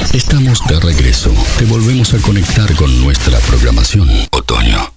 Estamos de regreso. Te volvemos a conectar con nuestra programación. Otoño.